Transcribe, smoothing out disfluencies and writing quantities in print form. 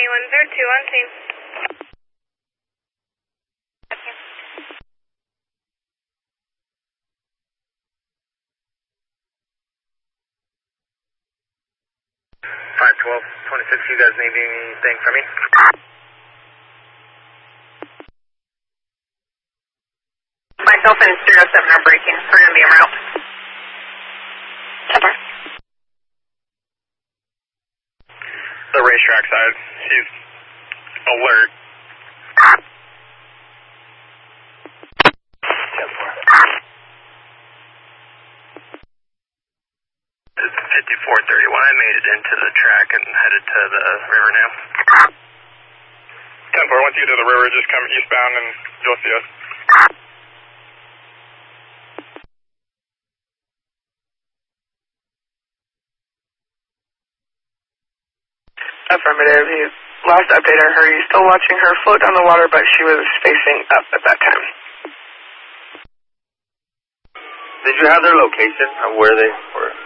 2102 on scene. 512, 26, you guys need anything from me? Myself and 07 are breaking. We're going to be en route. Temper. The racetrack side, she's alert. 5431, I made it into the track and headed to the river now. 10-4, once you get to the river, just come eastbound and you'll see us. Affirmative. Last update on her, you're still watching her float down the water, but she was facing up at that time. Did you have their location of where they were?